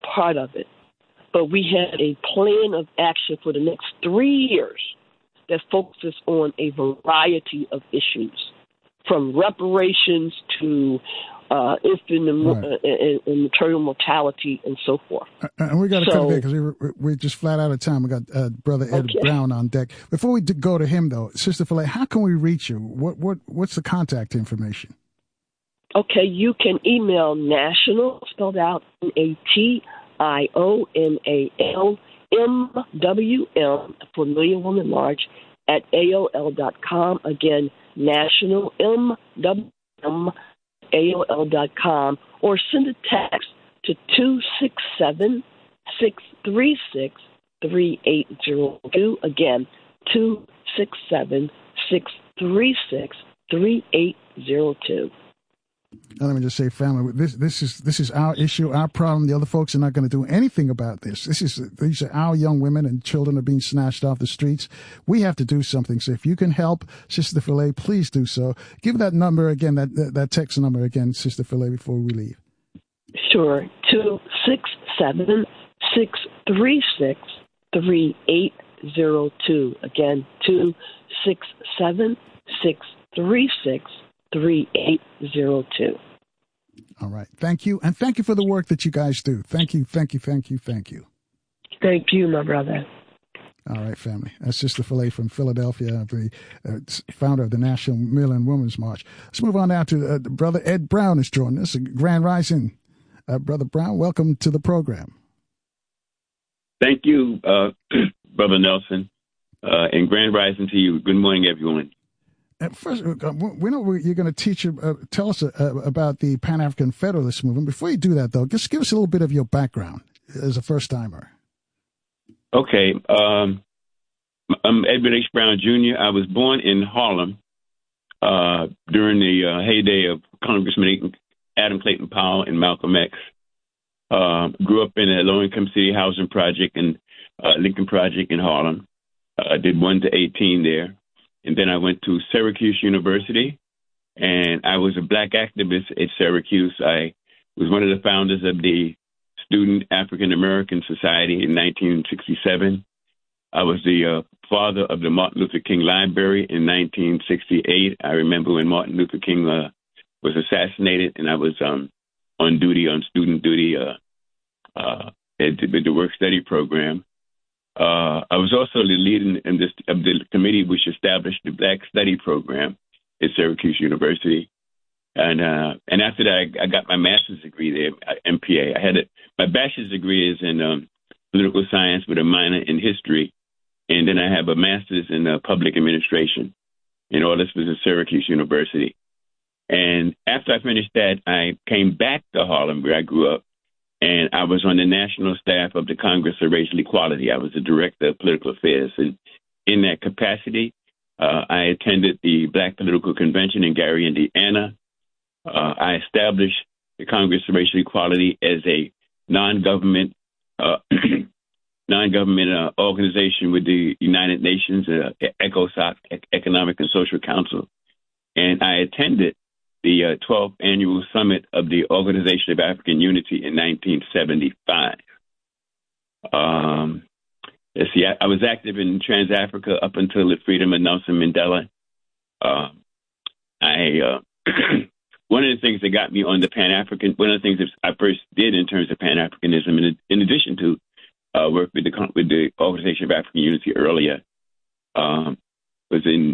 part of it. But we had a plan of action for the next 3 years that focuses on a variety of issues, from reparations to infant and maternal mortality and so forth. And we got to cut it there because we're just flat out of time. We got Brother Ed Brown on deck. Before we go to him, though, Sister Philae, how can we reach you? What's the contact information? Okay, you can email national, spelled out NATIONALMWM, for Million Woman March, at AOL.com. Again, national MWM, AOL.com, or send a text to 267-636-3802. Again, 267-636-3802. Now, let me just say, family, this is our issue, our problem. The other folks are not going to do anything about this. These are our young women, and children are being snatched off the streets. We have to do something. So if you can help, Sister Philae, please do so. Give that number again, that text number again, Sister Philae, before we leave. Sure, 267-636-3802. Again, 267-636-3802. All right. Thank you. And thank you for the work that you guys do. Thank you. Thank you. Thank you. Thank you. Thank you, my brother. All right, family. That's Sister Philae from Philadelphia, the founder of the National Million Women's March. Let's move on now to Brother Ed Brown is joining us. Grand Rising. Brother Brown, welcome to the program. Thank you, Brother Nelson, and Grand Rising to you. Good morning, everyone. First, we know you're going to tell us about the Pan-African Federalist Movement. Before you do that, though, just give us a little bit of your background as a first-timer. Okay. I'm Edward H. Brown, Jr. I was born in Harlem during the heyday of Congressman Adam Clayton Powell and Malcolm X. Grew up in a low-income city housing project in Lincoln Project in Harlem. Did 1 to 18 there. And then I went to Syracuse University, and I was a black activist at Syracuse. I was one of the founders of the Student African American Society in 1967. I was the father of the Martin Luther King Library in 1968. I remember when Martin Luther King was assassinated, and I was on student duty at the work-study program. I was also the lead of the committee which established the Black Study Program at Syracuse University. And after that, I got my master's degree there, MPA. My bachelor's degree is in political science with a minor in history. And then I have a master's in public administration. And all this was at Syracuse University. And after I finished that, I came back to Harlem, where I grew up. And I was on the national staff of the Congress of Racial Equality. I was the director of political affairs. And in that capacity, I attended the Black Political Convention in Gary, Indiana. I established the Congress of Racial Equality as a non-government organization with the United Nations, ECOSOC, Economic and Social Council. And I attended the 12th annual summit of the Organization of African Unity in 1975. I was active in Trans-Africa up until the freedom of Nelson Mandela. One of the things that got me on the Pan-African, one of the things that I first did in terms of Pan-Africanism, in addition to work with the Organization of African Unity earlier, was in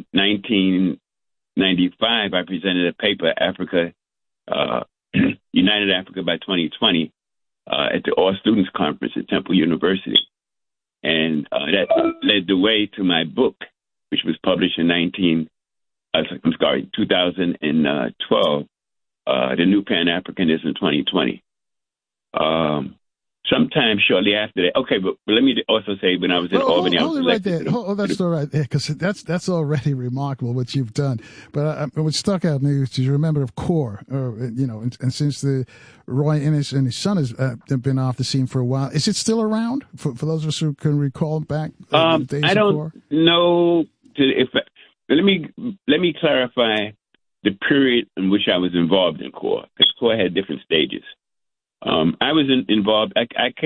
1995, I presented a paper, Africa, United Africa by 2020, at the All Students Conference at Temple University. And that led the way to my book, which was published in 2012, The New Pan-Africanism 2020. Sometime shortly after that. Okay, but let me also say when I was in Albany, I was elected. That's all right there, because that's already remarkable what you've done. But what stuck out me is you remember of CORE, and since the Roy Innis and his son has been off the scene for a while, is it still around for those of us who can recall back the days I of don't CORE? know let me clarify the period in which I was involved in CORE, because CORE had different stages. I was involved. I came